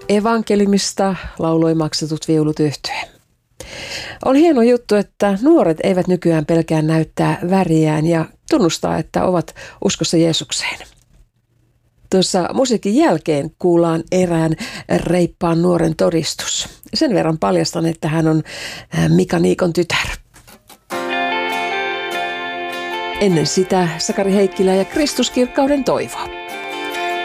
Evankelimista lauloi Maksetut viulut -yhtye. On hieno juttu, että nuoret eivät nykyään pelkää näyttää väriään ja tunnustaa, että ovat uskossa Jeesukseen. Tuossa musiikin jälkeen kuullaan erään reippaan nuoren todistus. Sen verran paljastan, että hän on Mika Niikon tytär. Ennen sitä Sakari Heikkilä ja Kristuskirkkauden toivo.